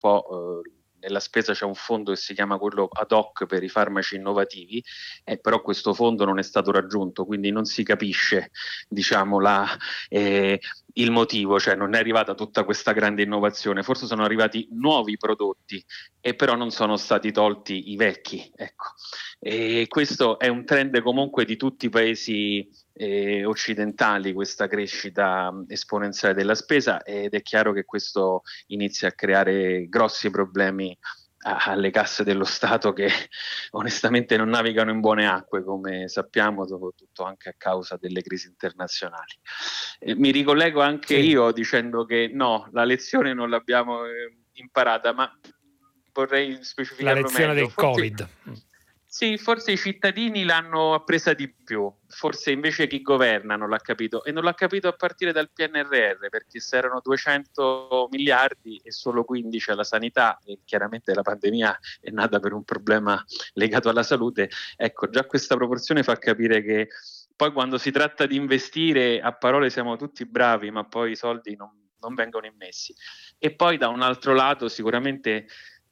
po', nella spesa c'è un fondo che si chiama quello ad hoc per i farmaci innovativi, però questo fondo non è stato raggiunto, quindi non si capisce, diciamo, il motivo, cioè non è arrivata tutta questa grande innovazione, forse sono arrivati nuovi prodotti e però non sono stati tolti i vecchi, ecco. E questo è un trend comunque di tutti i paesi occidentali, questa crescita esponenziale della spesa, ed è chiaro che questo inizia a creare grossi problemi alle casse dello Stato, che onestamente non navigano in buone acque, come sappiamo, soprattutto anche a causa delle crisi internazionali. Mi ricollego anche io dicendo che no, la lezione non l'abbiamo imparata, ma vorrei La specificarlo lezione meglio. del Covid. Sì, forse i cittadini l'hanno appresa di più, forse invece chi governa non l'ha capito, e non l'ha capito a partire dal PNRR, perché se erano 200 miliardi e solo 15 alla sanità, e chiaramente la pandemia è nata per un problema legato alla salute, ecco, già questa proporzione fa capire che poi quando si tratta di investire, a parole siamo tutti bravi, ma poi i soldi non vengono immessi. E poi da un altro lato sicuramente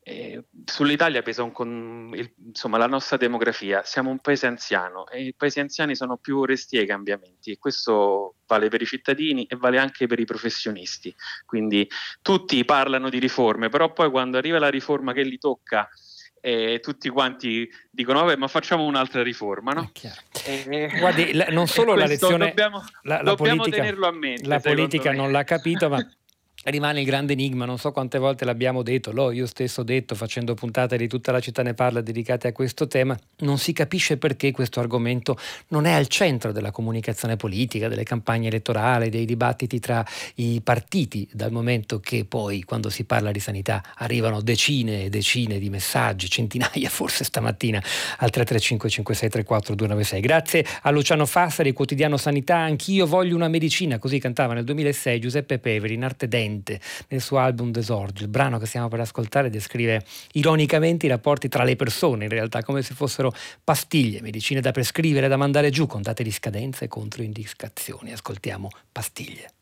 sull'Italia pesa insomma, la nostra demografia. Siamo un paese anziano e i paesi anziani sono più resti ai cambiamenti, e questo vale per i cittadini e vale anche per i professionisti. Quindi tutti parlano di riforme, però poi quando arriva la riforma che li tocca, tutti quanti dicono vabbè, ma facciamo un'altra riforma, no? Guardi, non solo la questo lezione, dobbiamo tenerlo a mente, la secondo politica me. non l'ha capito, ma rimane il grande enigma. Non so quante volte l'abbiamo detto, io stesso ho detto, facendo puntate di Tutta la città ne parla dedicate a questo tema, non si capisce perché questo argomento non è al centro della comunicazione politica, delle campagne elettorali, dei dibattiti tra i partiti, dal momento che poi quando si parla di sanità arrivano decine e decine di messaggi, centinaia forse stamattina al 335 5634 296. Grazie a Luciano Fassari, quotidiano Sanità. Anch'io voglio una medicina, così cantava nel 2006 Giuseppe Peveri in Arte Dente nel suo album D'Esordio. Il brano che stiamo per ascoltare descrive ironicamente i rapporti tra le persone, in realtà come se fossero pastiglie, medicine da prescrivere, da mandare giù con date di scadenza e controindicazioni. Ascoltiamo Pastiglie.